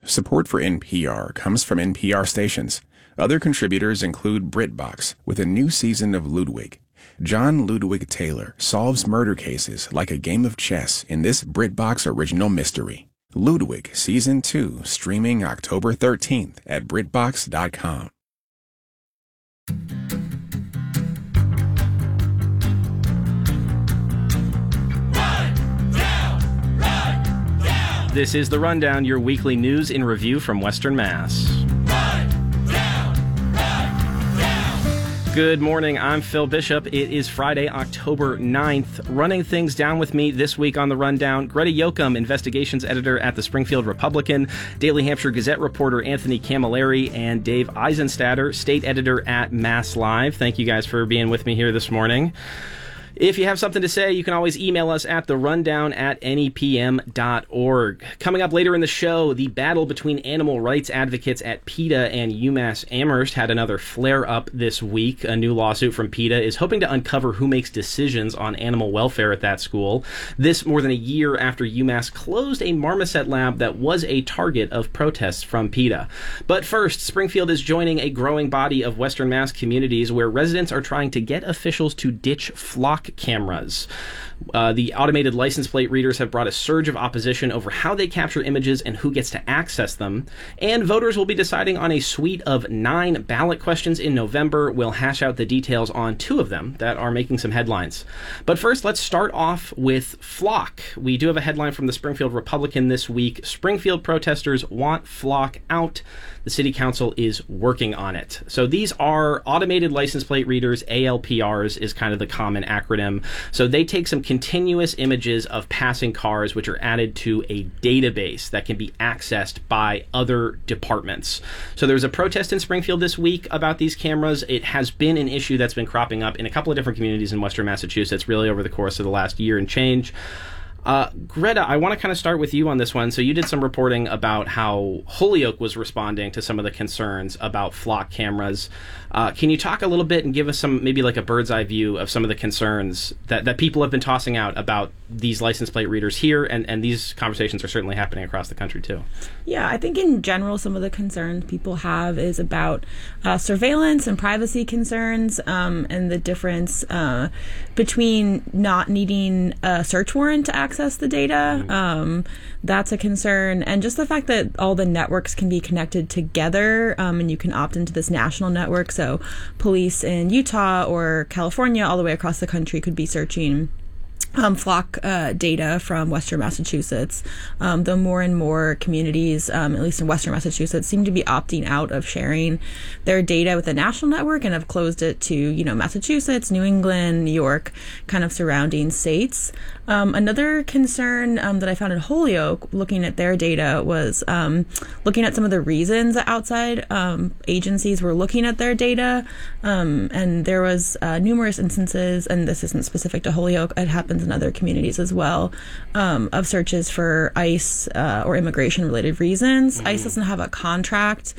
Support for NPR comes from NPR stations. Other contributors include BritBox with a new season of Ludwig. John Ludwig Taylor solves murder cases like a game of chess in this BritBox original mystery. Ludwig Season 2 streaming October 13th at BritBox.com. This is The Rundown, your weekly news in review from Western Mass. Good morning, I'm Phil Bishop. It is Friday, October 9th. Running things down with me this week on The Rundown, Greta Yoakum, investigations editor at the Springfield Republican, Daily Hampshire Gazette reporter Anthony Camilleri, and Dave Eisenstatter, state editor at Mass Live. Thank you guys for being with me here this morning. If you have something to say, you can always email us at therundown@nepm.org. Coming up later in the show, the battle between animal rights advocates at PETA and UMass Amherst had another flare-up this week. A new lawsuit from PETA is hoping to uncover who makes decisions on animal welfare at that school. This more than a year after UMass closed a marmoset lab that was a target of protests from PETA. But first, Springfield is joining a growing body of Western Mass communities where residents are trying to get officials to ditch flock cameras. The automated license plate readers have brought a surge of opposition over how they capture images and who gets to access them. And voters will be deciding on a suite of 9 ballot questions in November. We'll hash out the details on 2 of them that are making some headlines. But first, let's start off with Flock. We do have a headline from the Springfield Republican this week. Springfield protesters want Flock out. The city council is working on it. So these are automated license plate readers. ALPRs is kind of the common acronym. So they take some continuous images of passing cars, which are added to a database that can be accessed by other departments. So there's a protest in Springfield this week about these cameras. It has been an issue that's been cropping up in a couple of different communities in Western Massachusetts, really over the course of the last year and change. Greta, I want to kind of start with you on this one. So you did some reporting about how Holyoke was responding to some of the concerns about flock cameras. Can you talk a little bit and give us some, maybe like a bird's eye view of some of the concerns that people have been tossing out about these license plate readers here, and these conversations are certainly happening across the country too? Yeah, I think in general some of the concerns people have is about surveillance and privacy concerns, and the difference between not needing a search warrant to access the data. That's a concern, and just the fact that all the networks can be connected together, and you can opt into this national network. So police in Utah or California all the way across the country could be searching flock data from Western Massachusetts, though more and more communities, at least in Western Massachusetts, seem to be opting out of sharing their data with the national network and have closed it to, Massachusetts, New England, New York, kind of surrounding states. Another concern that I found in Holyoke, looking at their data, was looking at some of the reasons that outside agencies were looking at their data, and there was numerous instances, and this isn't specific to Holyoke, it happens in other communities as well, of searches for ICE or immigration-related reasons. ICE doesn't have a contract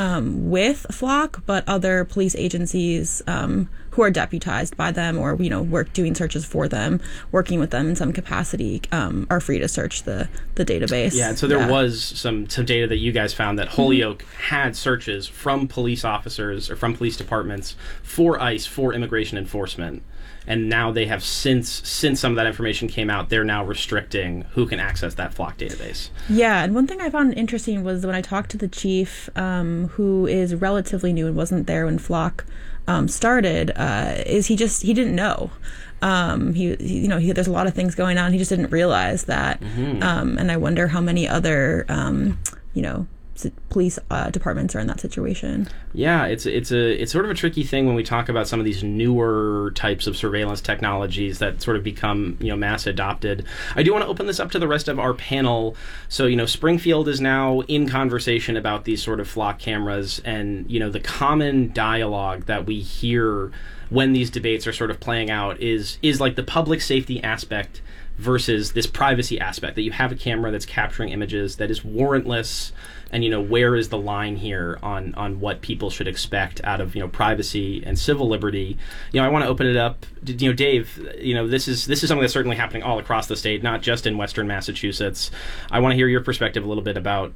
with Flock, but other police agencies who are deputized by them or, work doing searches for them, working with them in some capacity, are free to search the database. Yeah, and so there was some data that you guys found that Holyoke had searches from police officers or from police departments for ICE, for immigration enforcement. And now they have, since some of that information came out, they're now restricting who can access that Flock database. Yeah, and one thing I found interesting was when I talked to the chief, who is relatively new and wasn't there when Flock started, is he didn't know. There's a lot of things going on. He just didn't realize that. And I wonder how many other, police departments are in that situation. Yeah, it's sort of a tricky thing when we talk about some of these newer types of surveillance technologies that sort of become mass adopted. I do want to open this up to the rest of our panel. So Springfield is now in conversation about these sort of flock cameras, and the common dialogue that we hear when these debates are sort of playing out is like the public safety aspect versus this privacy aspect, that you have a camera that's capturing images that is warrantless, and where is the line here on what people should expect out of privacy and civil liberty. I want to open it up. Dave, this is something that's certainly happening all across the state, not just in Western Massachusetts. I want to hear your perspective a little bit about